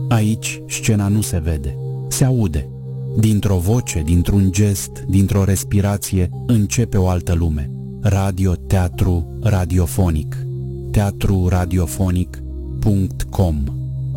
Aici scena nu se vede, se aude. Dintr-o voce, dintr-un gest, dintr-o respirație, începe o altă lume. Teatru radiofonic. teatruradiofonic.com